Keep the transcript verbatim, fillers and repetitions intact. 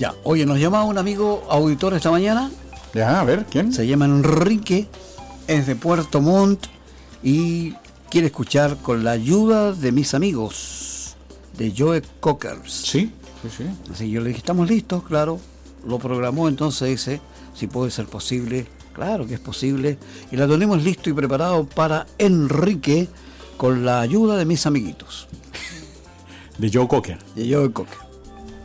Ya, oye, nos llama un amigo auditor esta mañana. Ya, a ver, ¿quién? Se llama Enrique, es de Puerto Montt y quiere escuchar Con la ayuda de mis amigos, de Joe Cockers. Sí, sí, sí. Así yo le dije, estamos listos, claro. Lo programó, entonces dice, si puede ser posible. Claro que es posible. Y la tenemos listo y preparado para Enrique, Con la ayuda de mis amiguitos. De Joe Cocker. De Joe Cocker.